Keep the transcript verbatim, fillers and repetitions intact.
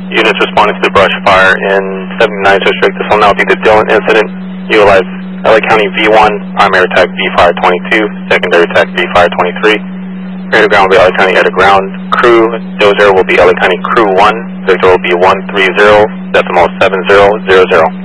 Units responding to the brush fire in seventy-nine District. This will now be the Dillon incident. Utilize L A County V one, primary attack V Fire twenty-two, secondary attack V Fire twenty-three. Air to ground will be L A County air to ground. Crew zero zero will be L A County Crew one. Victor will be one three zero decimal seven zero zero zero.